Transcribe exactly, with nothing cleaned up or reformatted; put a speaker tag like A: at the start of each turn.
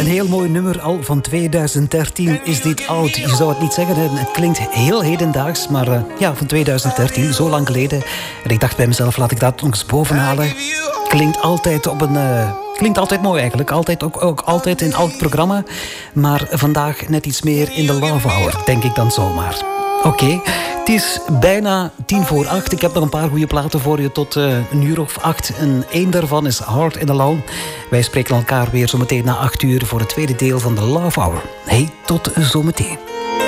A: heel mooi nummer, al van tweeduizend dertien is dit oud. Je zou het niet zeggen, het klinkt heel hedendaags, maar uh, ja, van tweeduizend dertien, zo lang geleden. En ik dacht bij mezelf, laat ik dat nog eens bovenhalen. Klinkt altijd op een... Uh, klinkt altijd mooi eigenlijk, altijd, ook, ook altijd in elk programma. Maar vandaag net iets meer in de Love Hour, denk ik dan zomaar. Oké, okay. Het is bijna tien voor acht. Ik heb nog een paar goede platen voor je tot uh, een uur of acht. En één daarvan is Hard and Alone. Wij spreken elkaar weer zometeen na acht uur voor het tweede deel van de Love Hour. Hey, tot zometeen.